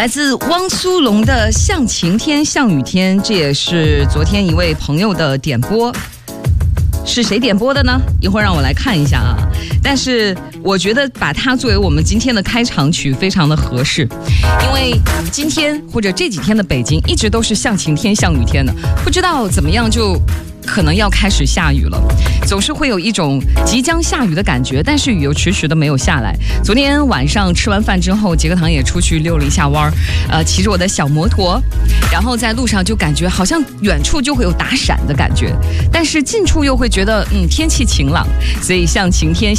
来自汪苏泷的《像晴天像雨天》，这也是昨天一位朋友的点播。是谁点播的呢？一会儿让我来看一下啊。但是我觉得把它作为我们今天的开场曲非常的合适，因为今天或者这几天的北京一直都是像晴天像雨天的，不知道怎么样就可能要开始下雨了，总是会有一种即将下雨的感觉，但是雨又迟迟的没有下来。昨天晚上吃完饭之后，杰克堂也出去溜了一下弯骑着我的小摩托，然后在路上就感觉好像远处就会有打闪的感觉，但是近处又会觉得天气晴朗，所以像晴天